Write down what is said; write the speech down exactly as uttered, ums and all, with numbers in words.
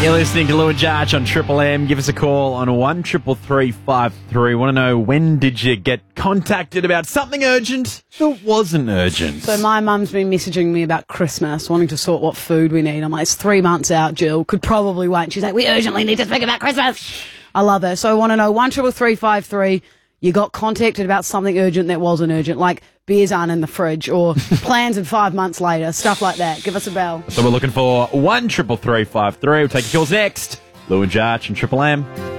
You're listening to Lou and Jarch on Triple M. Give us a call on one triple three five three. Want to know, when did you get contacted about something urgent that wasn't urgent? So my mum's been messaging me about Christmas, wanting to sort what food we need. I'm like, it's three months out, Jill. Could probably wait. She's like, we urgently need to speak about Christmas. I love her. So I want to know, one triple three five three. You got contacted about something urgent that wasn't urgent, like beers aren't in the fridge or plans in five months later, stuff like that. Give us a bell. So we're looking for one triple three five three. We'll take your calls next. Lou and Jarch and Triple M.